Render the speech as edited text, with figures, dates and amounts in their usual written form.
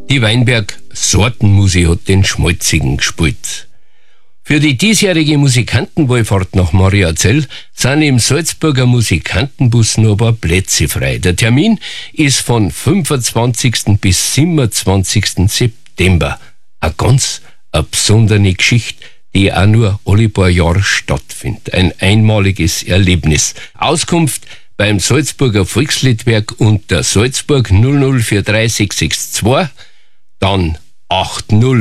Die Weinberg-Sortenmusik hat den Schmalzigen gespielt. Für die diesjährige Musikantenwallfahrt nach Mariazell sind im Salzburger Musikantenbus noch ein paar Plätze frei. Der Termin ist von 25. bis 27. September. Eine ganz besondere Geschichte, die auch nur alle paar Jahre stattfindet. Ein einmaliges Erlebnis. Auskunft beim Salzburger Volksliedwerk unter Salzburg 0043662, dann 80